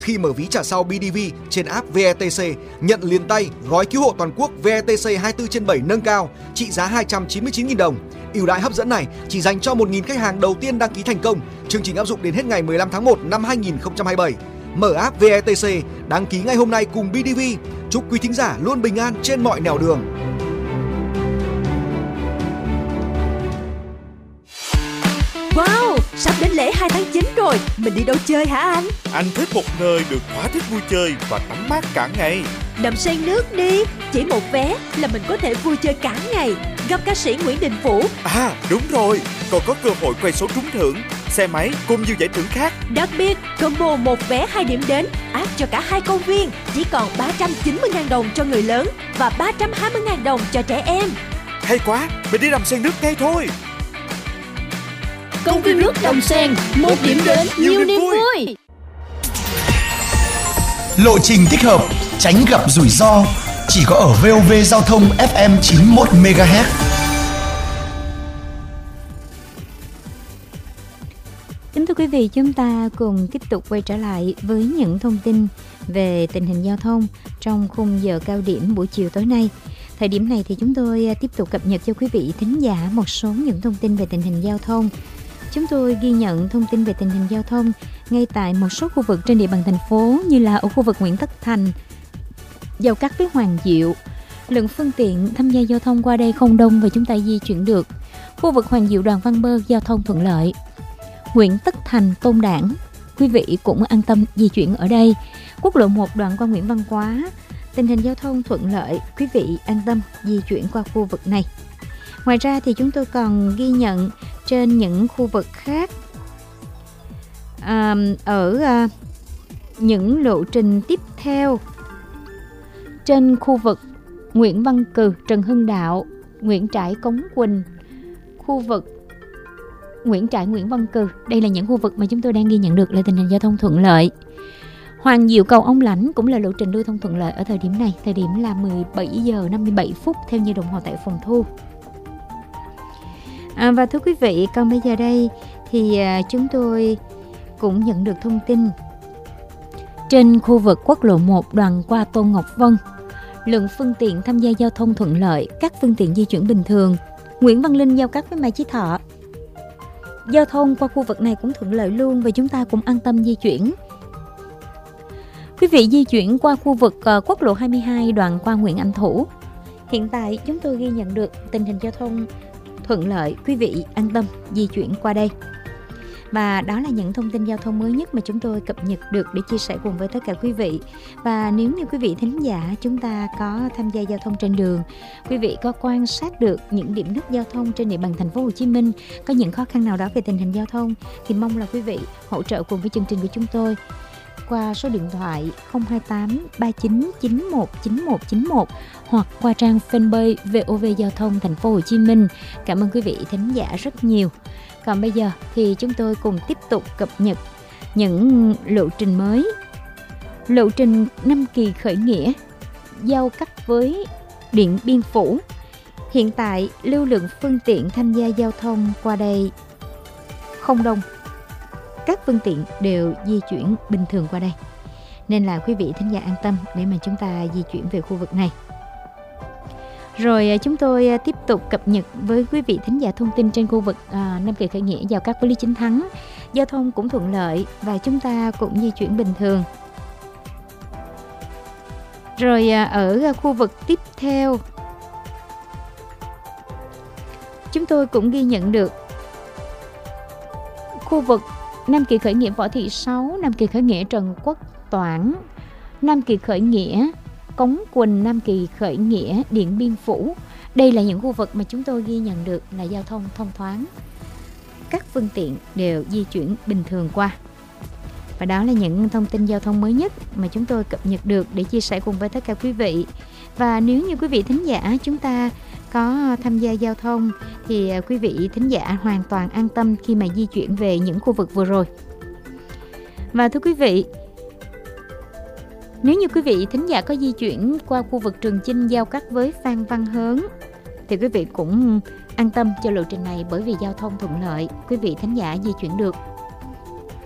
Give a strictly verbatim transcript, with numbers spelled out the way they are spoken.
Khi mở ví trả sau bê đê vê trên app vê e tê xê, nhận liền tay gói cứu hộ toàn quốc vê e tê xê hai mươi bốn trên bảy nâng cao trị giá hai trăm chín mươi chín nghìn đồng. Ưu đãi hấp dẫn này chỉ dành cho một nghìn khách hàng đầu tiên đăng ký thành công. Chương trình áp dụng đến hết ngày mười lăm tháng một năm hai nghìn không trăm hai mươi bảy. Mở app vê e tê xê, đăng ký ngay hôm nay cùng bê đê vê. Chúc quý thính giả luôn bình an trên mọi nẻo đường. Wow, sắp đến lễ hai tháng chín rồi, mình đi đâu chơi hả anh? Anh thích một nơi được thỏa thích vui chơi và tắm mát cả ngày. Đầm sen nước đi, chỉ một vé là mình có thể vui chơi cả ngày, gặp ca sĩ Nguyễn Đình Vũ. À đúng rồi, còn có cơ hội quay số trúng thưởng, xe máy cùng nhiều giải thưởng khác. Đặc biệt, combo một vé hai điểm đến áp cho cả hai công viên, chỉ còn ba trăm chín mươi nghìn đồng cho người lớn và ba trăm hai mươi nghìn đồng cho trẻ em. Hay quá, mình đi đầm sen nước ngay thôi. Công viên nước Đầm Sen, một điểm đến, nhiều niềm vui. Lộ trình thích hợp, tránh gặp rủi ro, chỉ có ở vê o vê Giao thông ép em chín mươi mốt mê ga héc. Kính thưa quý vị, chúng ta cùng tiếp tục quay trở lại với những thông tin về tình hình giao thông trong khung giờ cao điểm buổi chiều tối nay. Thời điểm này thì chúng tôi tiếp tục cập nhật cho quý vị thính giả một số những thông tin về tình hình giao thông. Chúng tôi ghi nhận thông tin về tình hình giao thông ngay tại một số khu vực trên địa bàn thành phố, như là ở khu vực Nguyễn Tất Thành, giao cắt với Hoàng Diệu. Lượng phương tiện tham gia giao thông qua đây không đông và chúng ta di chuyển được. Khu vực Hoàng Diệu, Đoàn Văn Bơ giao thông thuận lợi. Nguyễn Tất Thành, Tôn Đản, quý vị cũng an tâm di chuyển ở đây. Quốc lộ một đoạn qua Nguyễn Văn Quá, tình hình giao thông thuận lợi, quý vị an tâm di chuyển qua khu vực này. Ngoài ra thì chúng tôi còn ghi nhận trên những khu vực khác, à, ở à, những lộ trình tiếp theo trên khu vực Nguyễn Văn Cừ, Trần Hưng Đạo, Nguyễn Trãi, Cống Quỳnh, khu vực Nguyễn Trãi, Nguyễn Văn Cừ. Đây là những khu vực mà chúng tôi đang ghi nhận được là tình hình giao thông thuận lợi. Hoàng Diệu, cầu Ông Lãnh cũng là lộ trình lưu thông thuận lợi ở thời điểm này. Thời điểm là mười bảy giờ năm mươi bảy phút theo như đồng hồ tại phòng thu. À, và thưa quý vị, còn bây giờ đây thì à, chúng tôi cũng nhận được thông tin trên khu vực quốc lộ một đoạn qua Tôn Ngọc Vân. Lượng phương tiện tham gia giao thông thuận lợi, các phương tiện di chuyển bình thường. Nguyễn Văn Linh giao cắt với Mai Chí Thọ, giao thông qua khu vực này cũng thuận lợi luôn và chúng ta cũng an tâm di chuyển. Quý vị di chuyển qua khu vực uh, quốc lộ hai mươi hai đoạn qua Nguyễn Anh Thủ. Hiện tại chúng tôi ghi nhận được tình hình giao thông thuận lợi, quý vị an tâm di chuyển qua đây. Và đó là những thông tin giao thông mới nhất mà chúng tôi cập nhật được để chia sẻ cùng với tất cả quý vị. Và nếu như quý vị thính giả chúng ta có tham gia giao thông trên đường, quý vị có quan sát được những điểm nút giao thông trên địa bàn thành phố Hồ Chí Minh, có những khó khăn nào đó về tình hình giao thông, thì mong là quý vị hỗ trợ cùng với chương trình của chúng tôi qua số điện thoại không hai tám ba chín chín một chín một chín một hoặc qua trang fanpage vê o vê Giao thông Thành phố Hồ Chí Minh. Cảm ơn quý vị thính giả rất nhiều. Còn bây giờ thì chúng tôi cùng tiếp tục cập nhật những lộ trình mới. Lộ trình Nam Kỳ khởi nghĩa giao cắt với Điện Biên Phủ. Hiện tại lưu lượng phương tiện tham gia giao thông qua đây không đông. Các phương tiện đều di chuyển bình thường qua đây. Nên là quý vị thính giả an tâm để mà chúng ta di chuyển về khu vực này. Rồi chúng tôi tiếp tục cập nhật với quý vị thính giả thông tin trên khu vực à, Nam Kỳ khởi nghĩa giao cắt với Lý Chính Thắng. Giao thông cũng thuận lợi và chúng ta cũng di chuyển bình thường. Rồi à, ở khu vực tiếp theo, chúng tôi cũng ghi nhận được khu vực Nam Kỳ khởi nghĩa Võ Thị Sáu, Nam Kỳ khởi nghĩa Trần Quốc Toản, Nam Kỳ khởi nghĩa Cống Quỳnh, Nam Kỳ khởi nghĩa Điện Biên Phủ. Đây là những khu vực mà chúng tôi ghi nhận được là giao thông thông thoáng. Các phương tiện đều di chuyển bình thường qua. Và đó là những thông tin giao thông mới nhất mà chúng tôi cập nhật được để chia sẻ cùng với tất cả quý vị. Và nếu như quý vị thính giả chúng ta có tham gia giao thông thì quý vị thính giả hoàn toàn an tâm khi mà di chuyển về những khu vực vừa rồi. Và thưa quý vị, nếu như quý vị thính giả có di chuyển qua khu vực Trường Chinh giao cắt với Phan Văn Hớn thì quý vị cũng an tâm cho lộ trình này, bởi vì giao thông thuận lợi, quý vị thính giả di chuyển được.